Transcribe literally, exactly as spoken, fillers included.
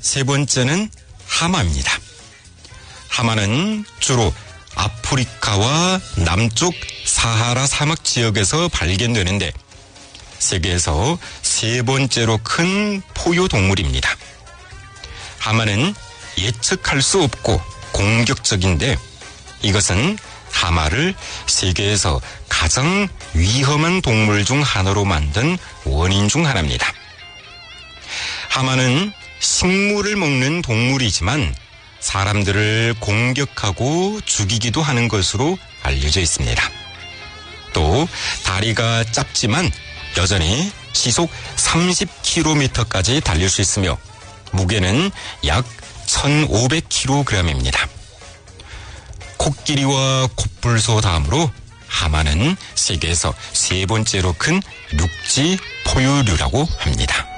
세 번째는 하마입니다. 하마는 주로 아프리카와 남쪽 사하라 사막 지역에서 발견되는데 세계에서 세 번째로 큰 포유 동물입니다. 하마는 예측할 수 없고 공격적인데 이것은 하마를 세계에서 가장 위험한 동물 중 하나로 만든 원인 중 하나입니다. 하마는 식물을 먹는 동물이지만 사람들을 공격하고 죽이기도 하는 것으로 알려져 있습니다. 또 다리가 짧지만 여전히 시속 삼십 킬로미터까지 달릴 수 있으며 무게는 약 천오백 킬로그램입니다. 코끼리와 코뿔소 다음으로 하마는 세계에서 세 번째로 큰 육지 포유류라고 합니다.